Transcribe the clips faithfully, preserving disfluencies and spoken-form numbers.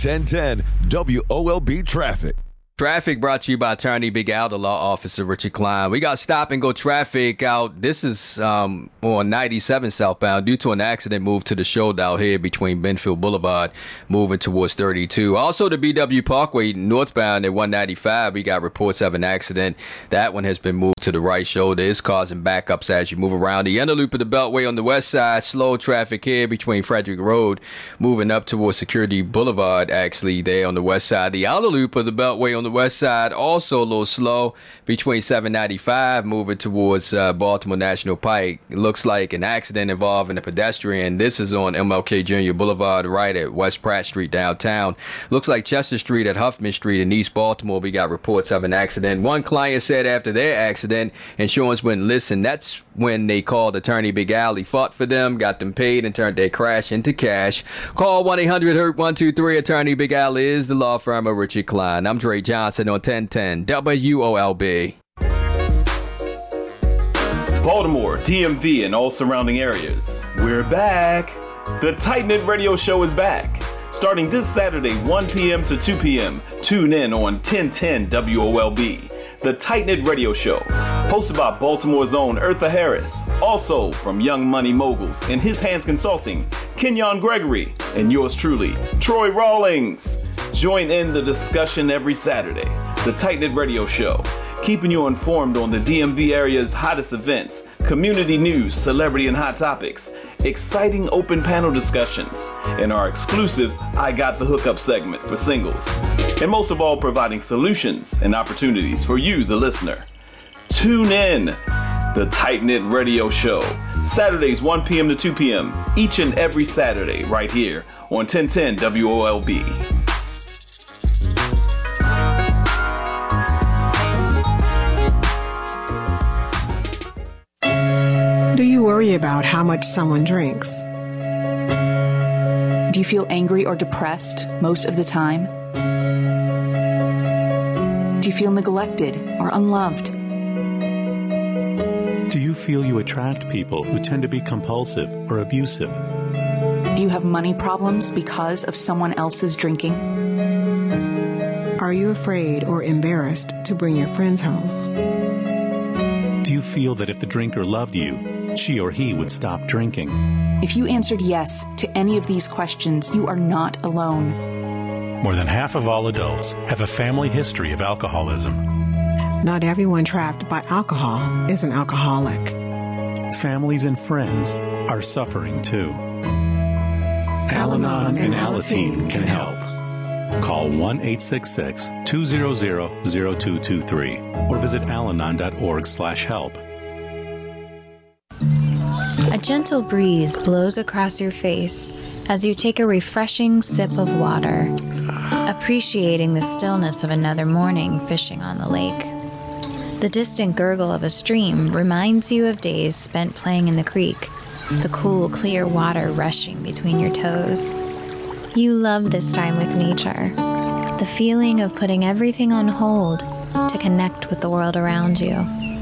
ten ten W O L B Traffic. Traffic brought to you by Attorney Big Al, the law officer Richard Klein. We got stop and go traffic out. This is um, on ninety-seven southbound due to an accident moved to the shoulder out here between Benfield Boulevard, moving towards thirty-two. Also, the B W Parkway northbound at one ninety-five, we got reports of an accident. That one has been moved to the right shoulder. It's causing backups as you move around. The inner loop of the Beltway on the west side, slow traffic here between Frederick Road, moving up towards Security Boulevard, actually, there on the west side. The outer loop of the Beltway on the west side also a little slow between seven ninety-five moving towards uh, Baltimore National Pike. It looks like an accident involving a pedestrian. This is on M L K Junior Boulevard right at West Pratt Street downtown. Looks like Chester Street at Huffman Street in East Baltimore. We got reports of an accident. One client said after their accident, insurance wouldn't listen. That's when they called Attorney Big Al. He fought for them, got them paid, and turned their crash into cash. Call one eight hundred hurt one two three. Attorney Big Al is the law firm of Richard Klein. I'm Dre Johnson on ten ten W O L B. Baltimore, D M V, and all surrounding areas. We're back. The Tight Knit Radio Show is back. Starting this Saturday, one p.m. to two p.m. Tune in on ten ten W O L B. The Tight Knit Radio Show, hosted by Baltimore's own Eartha Harris. Also from Young Money Moguls and His Hands Consulting, Kenyon Gregory, and yours truly, Troy Rawlings. Join in the discussion every Saturday. The Tight Knit Radio Show, keeping you informed on the D M V area's hottest events, community news, celebrity and hot topics, exciting open panel discussions, and our exclusive I Got the Hookup segment for singles. And most of all, providing solutions and opportunities for you, the listener. Tune in. The Tight Knit Radio Show, Saturdays one p.m. to two p.m. each and every Saturday right here on ten ten W O L B. Do you worry about how much someone drinks? Do you feel angry or depressed most of the time? Do you feel neglected or unloved? Do you feel you attract people who tend to be compulsive or abusive? Do you have money problems because of someone else's drinking? Are you afraid or embarrassed to bring your friends home? Do you feel that if the drinker loved you, she or he would stop drinking? If you answered yes to any of these questions, you are not alone. More than half of all adults have a family history of alcoholism. Not everyone trapped by alcohol is an alcoholic. Families and friends are suffering too. Al-Anon and Alateen can help. Call one eight six six, two zero zero, zero two two three or visit alanon dot org slash help. A gentle breeze blows across your face as you take a refreshing sip of water, appreciating the stillness of another morning fishing on the lake. The distant gurgle of a stream reminds you of days spent playing in the creek, the cool, clear water rushing between your toes. You love this time with nature, the feeling of putting everything on hold to connect with the world around you.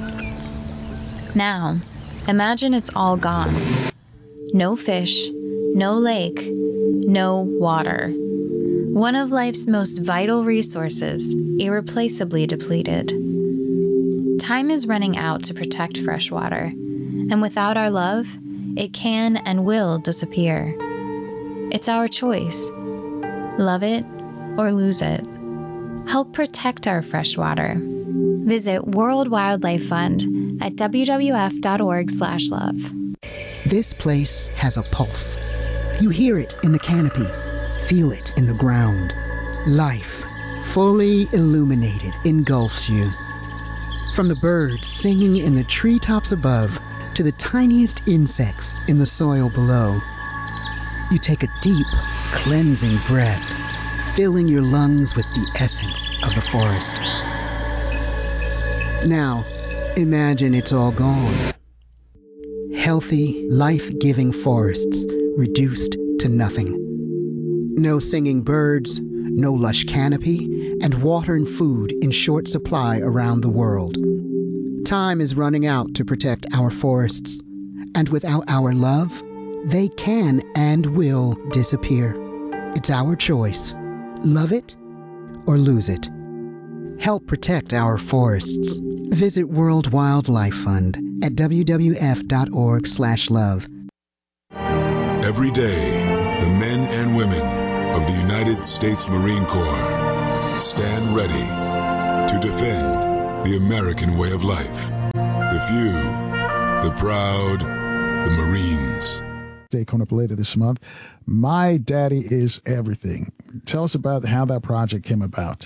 Now, imagine it's all gone. No fish, no lake, no water. One of life's most vital resources, irreplaceably depleted. Time is running out to protect fresh water, and without our love, it can and will disappear. It's our choice. Love it or lose it. Help protect our fresh water. Visit World Wildlife Fund at w w f dot org slash love. This place has a pulse. You hear it in the canopy, feel it in the ground. Life, fully illuminated, engulfs you. From the birds singing in the treetops above to the tiniest insects in the soil below. You take a deep, cleansing breath, filling your lungs with the essence of the forest. Now, imagine it's all gone. Healthy, life-giving forests reduced to nothing. No singing birds, no lush canopy, and water and food in short supply around the world. Time is running out to protect our forests, and without our love, they can and will disappear. It's our choice. Love it or lose it? Help protect our forests. Visit World Wildlife Fund at w w f dot org slash love. Every day, the men and women of the United States Marine Corps stand ready to defend the American way of life. The few, the proud, the Marines. Day coming up later this month. My Daddy is Everything. Tell us about how that project came about.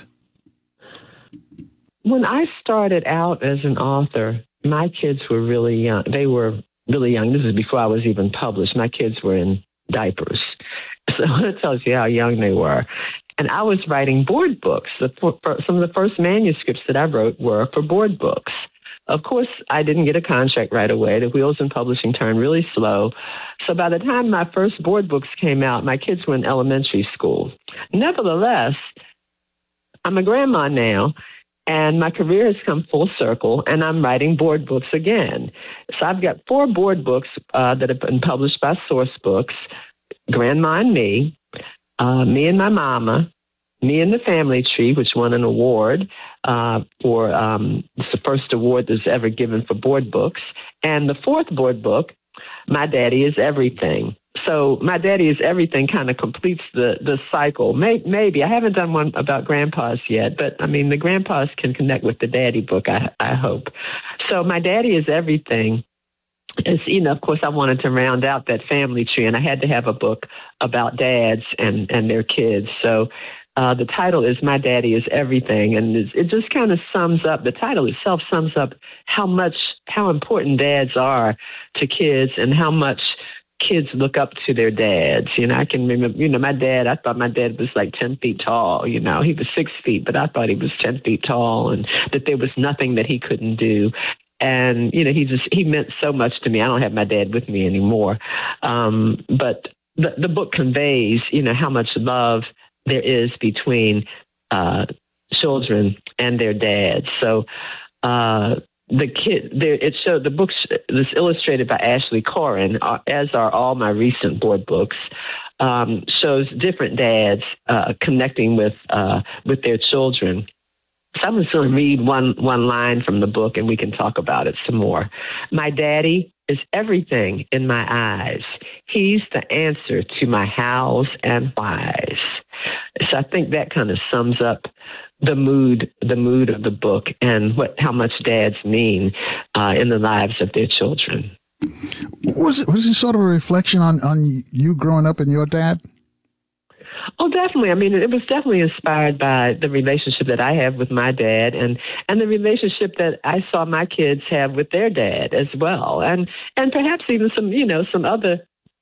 When I started out as an author, my kids were really young. They were really young. This is before I was even published. My kids were in diapers. So that tells you how young they were. And I was writing board books. The, for, some of the first manuscripts that I wrote were for board books. Of course, I didn't get a contract right away. The wheels in publishing turned really slow. So by the time my first board books came out, my kids were in elementary school. Nevertheless, I'm a grandma now, and my career has come full circle, and I'm writing board books again. So I've got four board books uh, that have been published by Source Books, Grandma and Me, uh, Me and My Mama, Me and the Family Tree, which won an award uh, for, um, it's the first award that's ever given for board books. And the fourth board book, My Daddy is Everything. So My Daddy is Everything kind of completes the, the cycle. May, maybe. I haven't done one about grandpas yet, but I mean, the grandpas can connect with the daddy book, I, I hope. So My Daddy is Everything. Is, you know, of course, I wanted to round out that family tree, and I had to have a book about dads and, and their kids. So uh, the title is My Daddy is Everything, and it just kind of sums up, the title itself sums up how much, how important dads are to kids and how much kids look up to their dads. You know, I can remember, you know, my dad, I thought my dad was like ten feet tall. You know, he was six feet, but I thought he was ten feet tall and that there was nothing that he couldn't do. And, you know, he just, he meant so much to me. I don't have my dad with me anymore. Um, but the, the book conveys, you know, how much love there is between uh, children and their dads. So, uh, The kid, there, it showed the books. This illustrated by Ashley Corin, uh, as are all my recent board books. Um, shows different dads uh, connecting with uh, with their children. So I'm just going to read one one line from the book, and we can talk about it some more. My daddy is everything in my eyes. He's the answer to my hows and whys. So I think that kind of sums up the mood, the mood of the book, and what how much dads mean uh, in the lives of their children. Was it was it sort of a reflection on, on you growing up and your dad? Oh, definitely. I mean, it was definitely inspired by the relationship that I have with my dad, and, and the relationship that I saw my kids have with their dad as well, and and perhaps even some you know some other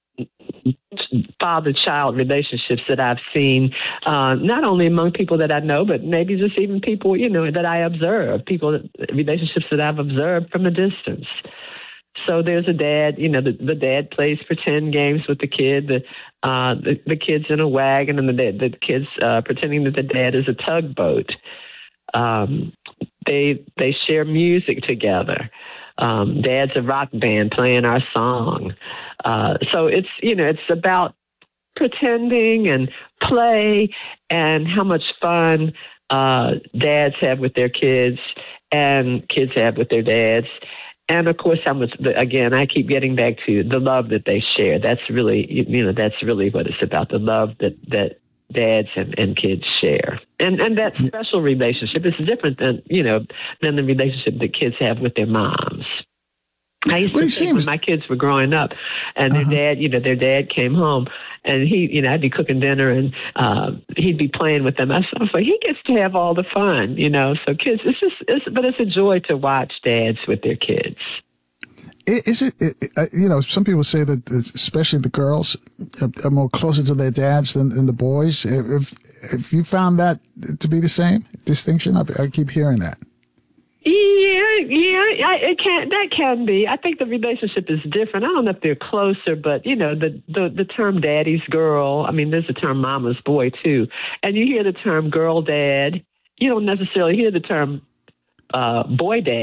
father-child relationships that I've seen, uh, not only among people that I know, but maybe just even people, you know, that I observe, people, that, relationships that I've observed from a distance. So there's a dad, you know, the, the dad plays pretend games with the kid, the, uh, the, the kid's in a wagon, and the, the kid's uh, pretending that the dad is a tugboat. Um, they, they share music together. Um, Dad's a rock band playing our song. Uh, so it's, you know, it's about pretending and play and how much fun uh, dads have with their kids and kids have with their dads. And of course, how much, again, I keep getting back to the love that they share. That's really, you know, that's really what it's about, the love that, that dads and, and kids share. And and that special relationship is different than, you know, than the relationship that kids have with their moms. I used to think seems... when my kids were growing up and their uh-huh. dad, you know, their dad came home and he, you know, I'd be cooking dinner and uh, he'd be playing with them. I was like, he gets to have all the fun, you know, so kids, it's just, it's, but it's a joy to watch dads with their kids. Is it, it, you know, some people say that especially the girls are more closer to their dads than, than the boys. If, if you found that to be the same distinction, I, I keep hearing that. Yeah, yeah, it can. That can be. I think the relationship is different. I don't know if they're closer, but you know, the the, the term "daddy's girl." I mean, there's the term "mama's boy" too, and you hear the term "girl dad." You don't necessarily hear the term uh, "boy dad."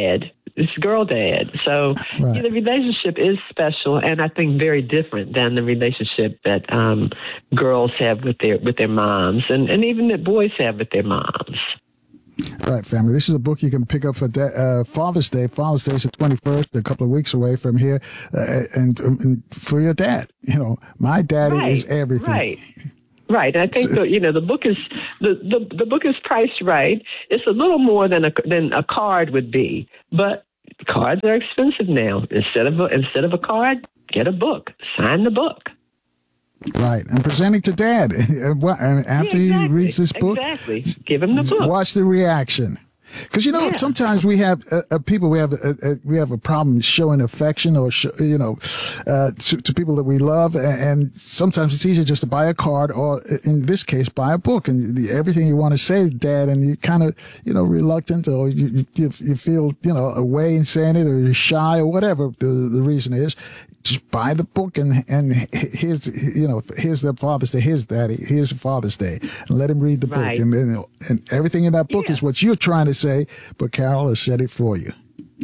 it's girl dad. So Right. yeah, the relationship is special, and I think very different than the relationship that um, girls have with their with their moms, and, and even that boys have with their moms. Right, family. This is a book you can pick up for da- uh, Father's Day. Father's Day is the twenty-first, a couple of weeks away from here, uh, and, and for your dad. You know, my daddy Right, is everything. Right. Right. I think the, you know the book is the, the, the book is priced right. It's a little more than a than a card would be, but cards are expensive now. Instead of a, instead of a card, get a book. Sign the book. Right, and presenting to dad. And what- and after Yeah, exactly, he reads this book, exactly. Give him the book. watch the reaction. Because you know, Yeah. sometimes we have uh, uh, people we have uh, uh, we have a problem showing affection or sh- you know uh, to, to people that we love, and, and sometimes it's easier just to buy a card or, in this case, buy a book and the, everything you want to say, Dad, and you kind of you know reluctant or you, you you feel you know away in saying it or you're shy or whatever the the reason is. Just buy the book and and here's you know here's the Father's Day, here's Daddy, here's Father's Day, and let him read the Right. book, and and, and everything in that book Yeah. is what you're trying to say, but Carol has said it for you.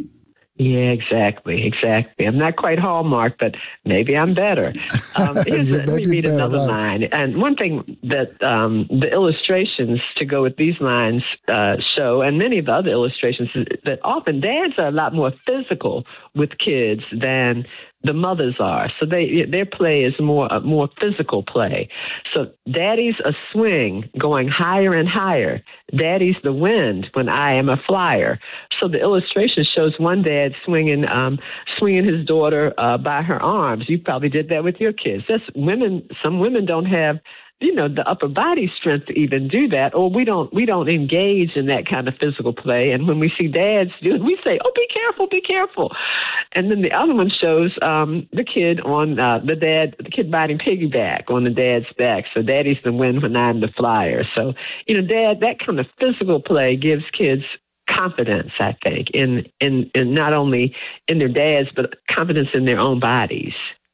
Yeah, exactly, exactly. I'm not quite Hallmark, but maybe I'm better. Um, here's You a, let may me be read better, another right. line. And one thing that um, the illustrations to go with these lines uh, show, and many of the other illustrations, is that often dads are a lot more physical with kids than the mothers are. So they their play is more uh, more physical play. So daddy's a swing going higher and higher. Daddy's the wind when I am a flyer. So the illustration shows one dad swinging um, swinging his daughter uh, by her arms. You probably did that with your kids. That's women. Some women don't have, you know, the upper body strength to even do that, or we don't we don't engage in that kind of physical play. And when we see dads do it, we say, "Oh, be careful, be careful." And then the other one shows um, the kid on uh, the dad, the kid riding piggyback on the dad's back. So daddy's the wind when I'm the flyer. So you know, dad, that kind of physical play gives kids confidence, I think, in in in not only in their dads, but confidence in their own bodies.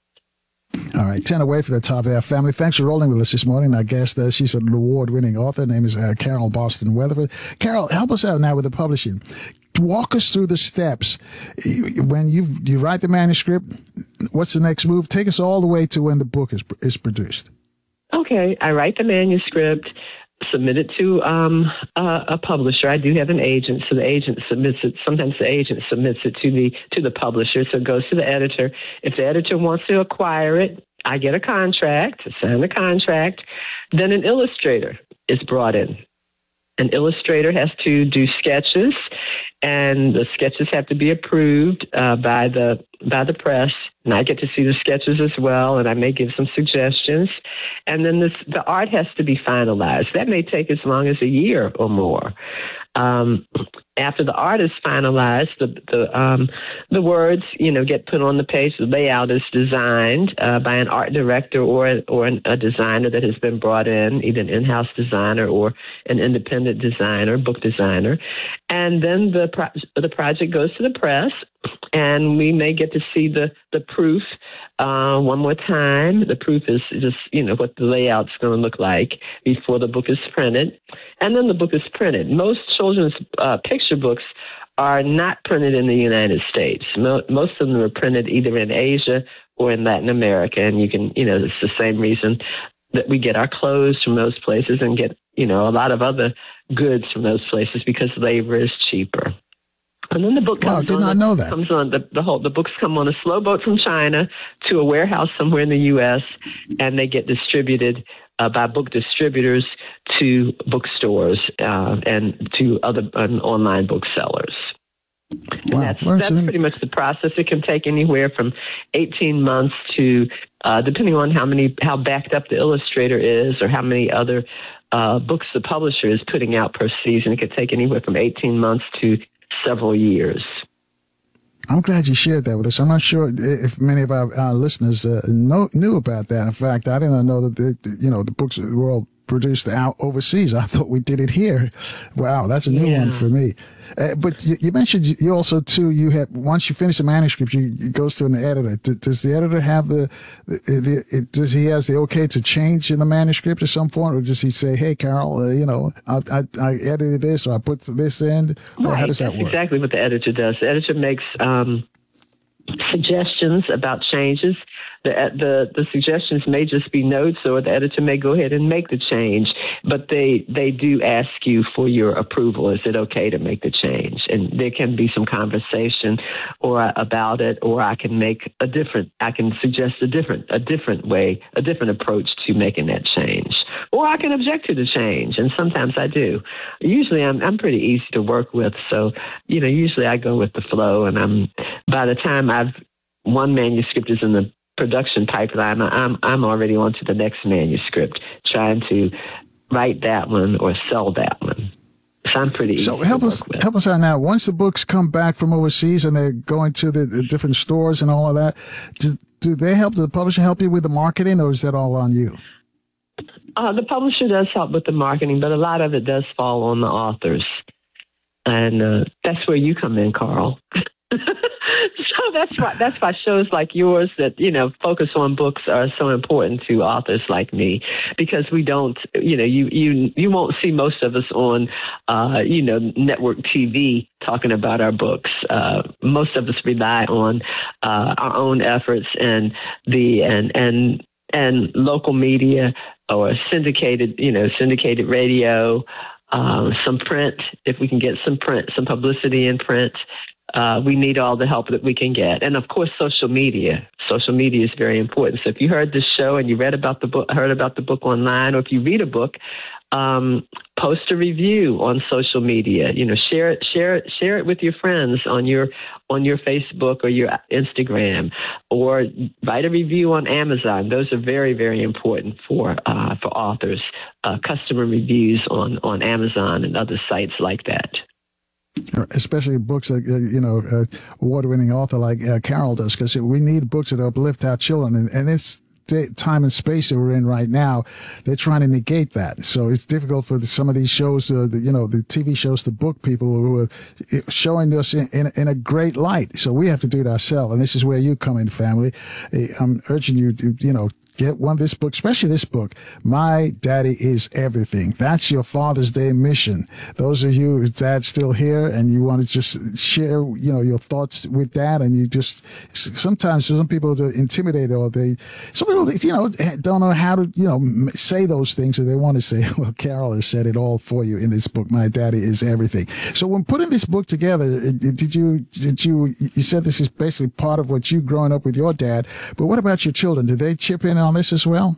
All right, ten away for the top of our family. Thanks for rolling with us this morning. Our guest, uh, she's an award-winning author. Her name is uh, Carol Boston Weatherford. Carol, help us out now with the publishing. Walk us through the steps. When you you write the manuscript, what's the next move? Take us all the way to when the book is is produced. Okay, I write the manuscript, submit it to um, a, a publisher. I do have an agent, so the agent submits it. Sometimes the agent submits it to the to the publisher, so it goes to the editor. If the editor wants to acquire it, I get a contract, sign the contract. Then an illustrator is brought in. An illustrator has to do sketches, and the sketches have to be approved uh, by the by the press. And I get to see the sketches as well, and I may give some suggestions. And then this, the art has to be finalized. That may take as long as a year or more. Um, after the art is finalized, the the um, the words, you know, get put on the page. The layout is designed uh, by an art director or or an, a designer that has been brought in, either an in-house designer or an independent designer, book designer. And then the pro- the project goes to the press, and we may get to see the the proof uh, one more time. The proof is just, you know, what the layout's going to look like before the book is printed, and then the book is printed. Most children's uh, picture books are not printed in the United States. Mo- most of them are printed either in Asia or in Latin America, and you can, you know, it's the same reason that we get our clothes from those places and get, you know, a lot of other goods from those places because labor is cheaper. And then the book comes Wow, did on. not the, know that. Comes on the, the whole. The books come on a slow boat from China to a warehouse somewhere in the U S, and they get distributed uh, by book distributors to bookstores uh, and to other um, online booksellers. And Wow. that's Well, that's so- pretty much the process. It can take anywhere from eighteen months to, uh, depending on how many how backed up the illustrator is or how many other uh, books the publisher is putting out per season. It could take anywhere from eighteen months to several years. I'm glad you shared that with us. I'm not sure if many of our, our listeners uh, know, knew about that. In fact, I didn't know that the, you know the books were all produced out overseas. I thought we did it here. Wow, that's a new Yeah. one for me. Uh, but you, you mentioned you also too. You have once you finish the manuscript, you it goes to an editor. D- does the editor have the, the, the it, does he has the okay to change in the manuscript at some point, or does he say, "Hey, Carol, uh, you know, I, I I edited this, or I put this in," or Right. how does that That's work? exactly what the editor does. The editor makes um, suggestions about changes. The, the the suggestions may just be notes, or the editor may go ahead and make the change. But they they do ask you for your approval. Is it okay to make the change? And there can be some conversation or about it, or I can make a different. I can suggest a different a different way, a different approach to making that change, or I can object to the change. And sometimes I do. Usually, I'm I'm pretty easy to work with. So you know, usually I go with the flow, and I'm by the time I've one manuscript is in the production pipeline, I'm I'm already on to the next manuscript, trying to write that one or sell that one. So I'm pretty easy So help to us work with. help us out now. Once the books come back from overseas and they're going to the, the different stores and all of that, do, do they help the publisher help you with the marketing, or is that all on you? Uh, the publisher does help with the marketing, but a lot of it does fall on the authors, and uh, that's where you come in, Carl. So that's why that's why shows like yours that, you know, focus on books are so important to authors like me, because we don't, you know, you you you won't see most of us on, uh, you know, network T V talking about our books. Uh, most of us rely on uh, our own efforts and the and and and local media or syndicated, you know, syndicated radio, uh, some print, if we can get some print, some publicity in print. Uh, we need all the help that we can get. And of course, social media. Social media is very important. So if you heard this show and you read about the book, heard about the book online, or if you read a book, um, post a review on social media. You know, share it, share it, share it with your friends on your on your Facebook or your Instagram, or write a review on Amazon. Those are very, very important for uh, for authors. Uh, customer reviews on on Amazon and other sites like that. Especially books like, uh, you know, uh, award-winning author like uh, Carol does, because we need books that uplift our children. And, and it's the time and space that we're in right now, they're trying to negate that. So it's difficult for the, some of these shows, uh, the, you know, the T V shows to book people who are showing us in, in, in a great light. So we have to do it ourselves. And this is where you come in, family. I'm urging you to, you know, get one of this book, especially this book, My Daddy is Everything. That's your Father's Day mission. Those of you whose dad's still here and you want to just share, you know, your thoughts with dad, and you just, sometimes some people are intimidated, or they, some people, you know, don't know how to, you know, say those things that they want to say. Well, Carol has said it all for you in this book, My Daddy is Everything. So when putting this book together, did you, did you, you said this is basically part of what you growing up with your dad, but what about your children? Did they chip in on this as well?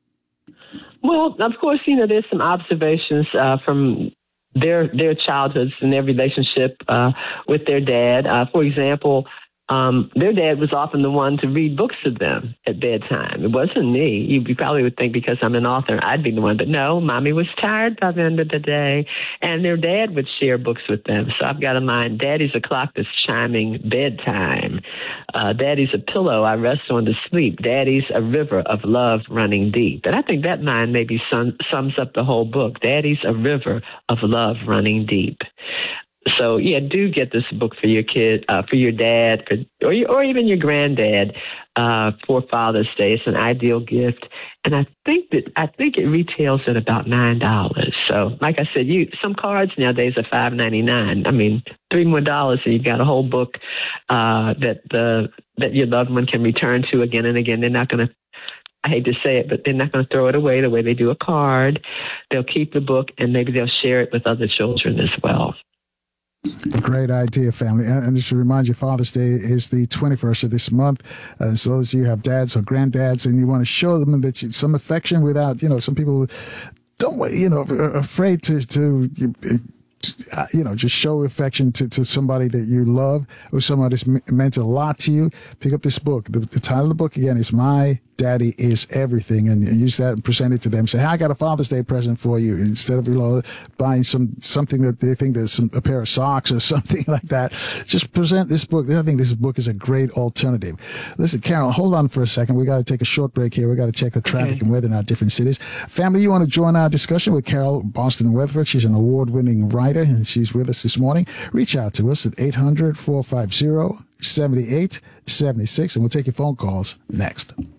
Well, of course, you know, there's some observations uh, from their their childhoods and their relationship uh, with their dad. Uh, for example, um, their dad was often the one to read books to them at bedtime. It wasn't me. You, you probably would think because I'm an author, I'd be the one. But no, Mommy was tired by the end of the day, and their dad would share books with them. So I've got in mind, Daddy's a clock that's chiming bedtime. Uh, Daddy's a pillow I rest on to sleep. Daddy's a river of love running deep. And I think that line maybe sum, sums up the whole book. Daddy's a river of love running deep. So, yeah, do get this book for your kid, uh, for your dad, for, or your, or even your granddad uh, for Father's Day. It's an ideal gift, and I think that I think it retails at about nine dollars. So, like I said, you some cards nowadays are five ninety nine. I mean, three more dollars, and you've got a whole book uh, that the that your loved one can return to again and again. They're not going to. I hate to say it, but they're not going to throw it away the way they do a card. They'll keep the book, and maybe they'll share it with other children as well. Great idea, family. And, and just to remind you, Father's Day is the twenty-first of this month. Uh, so as you have dads or granddads and you want to show them that you, some affection without, you know, some people don't, you know, are afraid to, to uh, you know, just show affection to, to somebody that you love or somebody that's m- meant a lot to you, pick up this book. The, the title of the book, again, is My Daddy Is Everything, and use that and present it to them. Say, hey, I got a Father's Day present for you, instead of, you know, buying some something that they think there's some, a pair of socks or something like that. Just present this book. I think this book is a great alternative. Listen, Carol, hold on for a second. We got to take a short break here. We got to check the traffic okay. and weather in our different cities. Family, you want to join our discussion with Carol Boston Weatherford? She's an award-winning writer, and she's with us this morning. Reach out to us at eight hundred, four five zero, seven eight seven six, and we'll take your phone calls next.